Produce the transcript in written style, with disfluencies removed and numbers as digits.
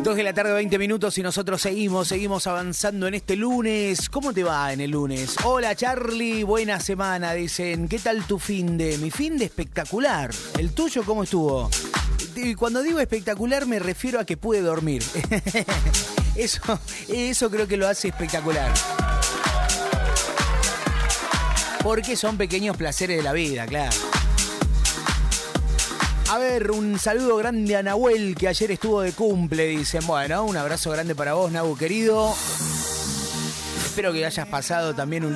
2 de la tarde, 20 minutos y nosotros seguimos avanzando en este lunes. ¿Cómo te va en el lunes? Hola Charlie, buena semana, dicen. ¿Qué tal tu finde? Mi finde espectacular. ¿El tuyo cómo estuvo? Y cuando digo espectacular me refiero a que pude dormir. Eso creo que lo hace espectacular. Porque son pequeños placeres de la vida, claro. A ver, un saludo grande a Nahuel, que ayer estuvo de cumple, dicen. Bueno, un abrazo grande para vos, Nahu, querido. Espero que hayas pasado también un